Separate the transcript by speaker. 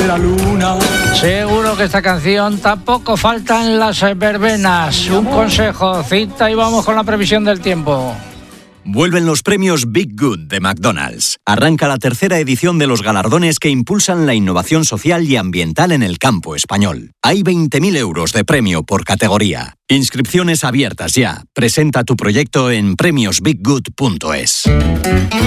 Speaker 1: la luna.
Speaker 2: Seguro que esta canción tampoco falta en las verbenas. Un consejo, cita y vamos con la previsión del tiempo.
Speaker 3: Vuelven los premios Big Good de McDonald's. Arranca la tercera edición de los galardones que impulsan la innovación social y ambiental en el campo español. Hay 20.000 euros de premio por categoría. Inscripciones abiertas ya. Presenta tu proyecto en premiosbiggood.es.